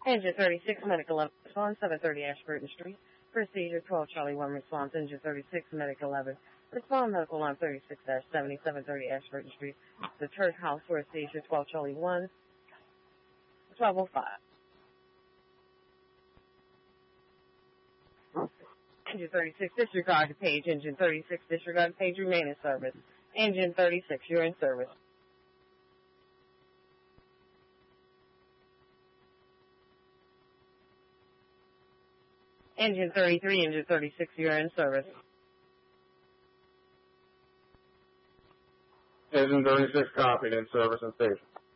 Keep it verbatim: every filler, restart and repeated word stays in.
Engine thirty-six, Medical eleven, response, seven thirty Ashburton Street. Procedure twelve Charlie one, response, Engine thirty-six, Medical eleven. Respond, Medical line thirty-six seventy, seven thirty Ashburton Street. The Church House, procedure twelve Charlie one, twelve oh five. Engine thirty-six, disregard to page. Engine thirty-six, disregard to page, remain in service. Engine thirty-six, you're in service. Engine thirty-three, Engine thirty-six, you're in service. Engine thirty-six copied, in service and station.